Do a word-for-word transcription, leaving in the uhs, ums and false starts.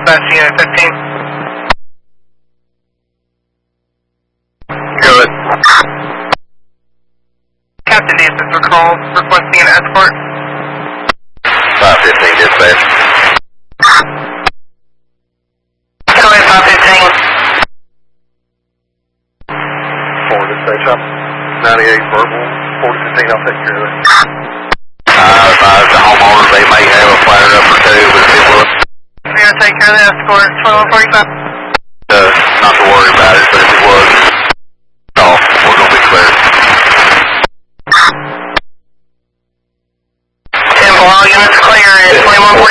dispatch unit fifteen. Good. Captain Nancy recall requesting an escort. five fifteen dispatch. Go ahead, five fifteen. four dispatch up. ninety-eight verbal. forty fifteen, I'll take care of that. I advise the homeowners they may have a flare up or two, but if it will. We're going to take care of the escort. twenty-one forty-five. Uh, not to worry